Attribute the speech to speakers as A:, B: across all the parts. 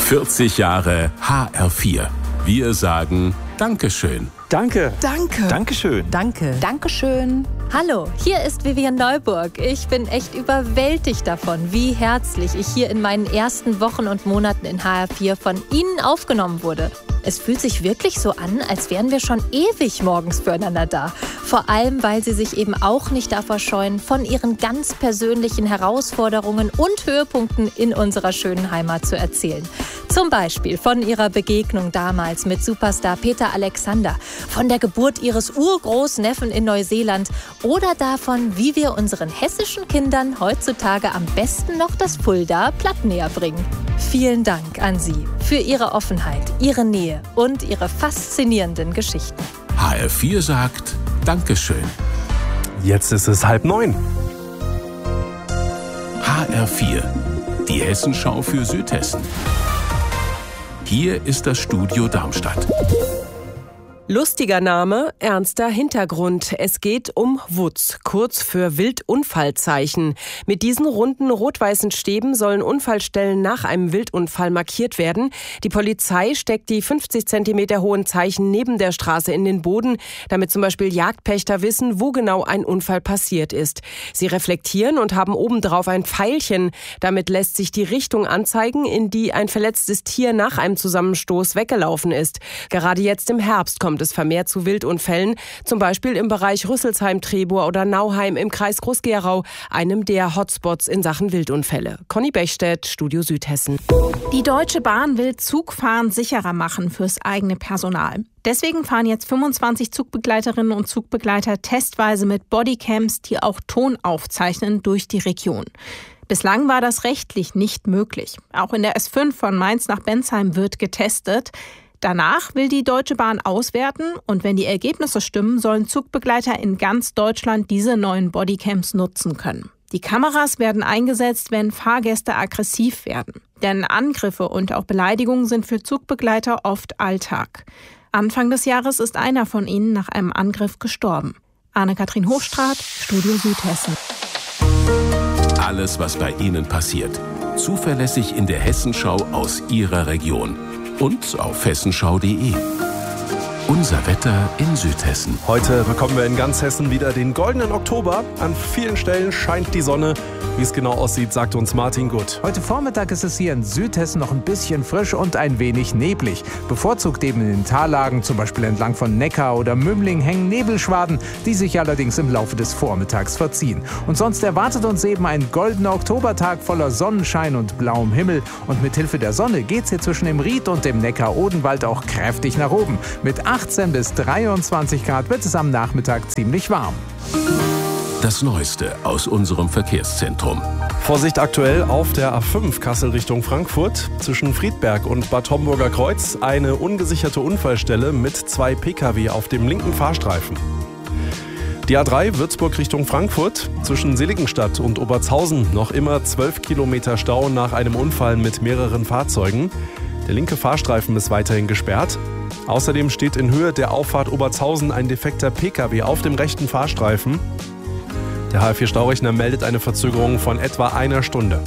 A: 40 Jahre HR4. Wir sagen Dankeschön.
B: Danke.
C: Danke.
B: Dankeschön.
C: Danke.
D: Dankeschön. Hallo, hier ist Vivian Neuburg. Ich bin echt überwältigt davon, wie herzlich ich hier in meinen ersten Wochen und Monaten in HR4 von Ihnen aufgenommen wurde. Es fühlt sich wirklich so an, als wären wir schon ewig morgens füreinander da. Vor allem, weil Sie sich eben auch nicht davor scheuen, von Ihren ganz persönlichen Herausforderungen und Höhepunkten in unserer schönen Heimat zu erzählen. Zum Beispiel von Ihrer Begegnung damals mit Superstar Peter Alexander, von der Geburt Ihres Urgroßneffen in Neuseeland oder davon, wie wir unseren hessischen Kindern heutzutage am besten noch das Fulda platt näher bringen. Vielen Dank an Sie für Ihre Offenheit, Ihre Nähe und Ihre faszinierenden Geschichten.
A: HR4 sagt Dankeschön.
B: Jetzt ist es 8:30.
A: HR4, die Hessenschau für Südhessen. Hier ist das Studio Darmstadt.
C: Lustiger Name, ernster Hintergrund. Es geht um WUZ, kurz für Wildunfallzeichen. Mit diesen runden rot-weißen Stäben sollen Unfallstellen nach einem Wildunfall markiert werden. Die Polizei steckt die 50 Zentimeter hohen Zeichen neben der Straße in den Boden, damit zum Beispiel Jagdpächter wissen, wo genau ein Unfall passiert ist. Sie reflektieren und haben obendrauf ein Pfeilchen. Damit lässt sich die Richtung anzeigen, in die ein verletztes Tier nach einem Zusammenstoß weggelaufen ist. Gerade jetzt im Herbst kommt es vermehrt zu Wildunfällen, zum Beispiel im Bereich Rüsselsheim, Trebur oder Nauheim im Kreis Groß-Gerau, einem der Hotspots in Sachen Wildunfälle. Conny Bechstedt, Studio Südhessen.
E: Die Deutsche Bahn will Zugfahren sicherer machen fürs eigene Personal. Deswegen fahren jetzt 25 Zugbegleiterinnen und Zugbegleiter testweise mit Bodycams, die auch Ton aufzeichnen, durch die Region. Bislang war das rechtlich nicht möglich. Auch in der S5 von Mainz nach Bensheim wird getestet. Danach will die Deutsche Bahn auswerten und wenn die Ergebnisse stimmen, sollen Zugbegleiter in ganz Deutschland diese neuen Bodycams nutzen können. Die Kameras werden eingesetzt, wenn Fahrgäste aggressiv werden. Denn Angriffe und auch Beleidigungen sind für Zugbegleiter oft Alltag. Anfang des Jahres ist einer von ihnen nach einem Angriff gestorben. Anne-Kathrin Hochstraat, Studio Südhessen.
A: Alles, was bei Ihnen passiert. Zuverlässig in der Hessenschau aus Ihrer Region. Und auf hessenschau.de. Unser Wetter in Südhessen.
B: Heute bekommen wir in ganz Hessen wieder den goldenen Oktober. An vielen Stellen scheint die Sonne. Wie es genau aussieht, sagt uns Martin Gutt.
F: Heute Vormittag ist es hier in Südhessen noch ein bisschen frisch und ein wenig neblig. Bevorzugt eben in den Tallagen, zum Beispiel entlang von Neckar oder Mümling, hängen Nebelschwaden, die sich allerdings im Laufe des Vormittags verziehen. Und sonst erwartet uns eben ein goldener Oktobertag voller Sonnenschein und blauem Himmel. Und mit Hilfe der Sonne geht's hier zwischen dem Ried und dem Neckar-Odenwald auch kräftig nach oben. Mit 18 bis 23 Grad wird es am Nachmittag ziemlich warm.
A: Das Neueste aus unserem Verkehrszentrum.
B: Vorsicht aktuell auf der A5 Kassel Richtung Frankfurt. Zwischen Friedberg und Bad Homburger Kreuz eine ungesicherte Unfallstelle mit 2 Pkw auf dem linken Fahrstreifen. Die A3 Würzburg Richtung Frankfurt. Zwischen Seligenstadt und Obertshausen noch immer 12 Kilometer Stau nach einem Unfall mit mehreren Fahrzeugen. Der linke Fahrstreifen ist weiterhin gesperrt. Außerdem steht in Höhe der Auffahrt Obertshausen ein defekter Pkw auf dem rechten Fahrstreifen. Der HR4-Staurechner meldet eine Verzögerung von etwa einer Stunde.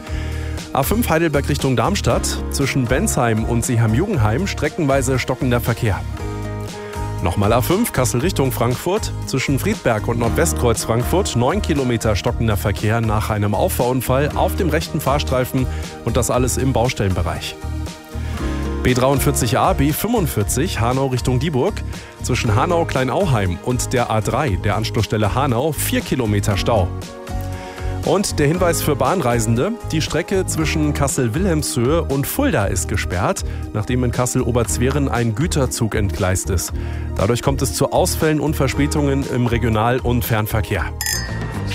B: A5 Heidelberg Richtung Darmstadt. Zwischen Bensheim und Seeheim-Jugenheim streckenweise stockender Verkehr. Nochmal A5 Kassel Richtung Frankfurt. Zwischen Friedberg und Nordwestkreuz Frankfurt 9 Kilometer stockender Verkehr nach einem Auffahrunfall auf dem rechten Fahrstreifen und das alles im Baustellenbereich. B43a, B45 Hanau Richtung Dieburg. Zwischen Hanau-Kleinauheim und der A3, der Anschlussstelle Hanau, 4 Kilometer Stau. Und der Hinweis für Bahnreisende, die Strecke zwischen Kassel-Wilhelmshöhe und Fulda ist gesperrt, nachdem in Kassel-Oberzweren ein Güterzug entgleist ist. Dadurch kommt es zu Ausfällen und Verspätungen im Regional- und Fernverkehr.